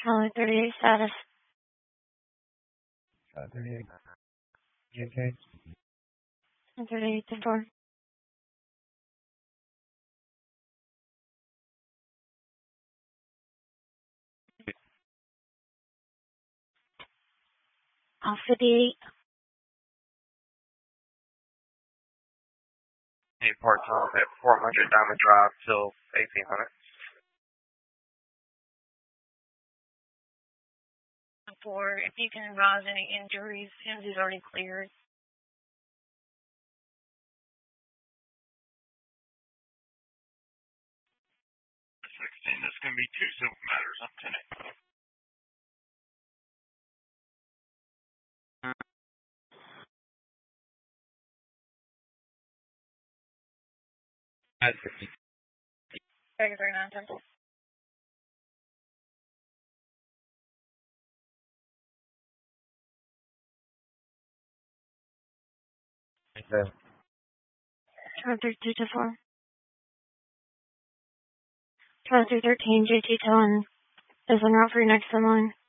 Charlie 38 status. Charlie 38. Okay. 38 to 4. Off 58. Hey, part-time at 400 Diamond Drive till 1800. 4, if you can advise any injuries, since he's already cleared. That's going to be 2 civil matters. I'm 10-8. That's 50. 39 Temple. Okay. Charlie 32 to 4. Charlie 313, JT Tillin is en route for your next in line.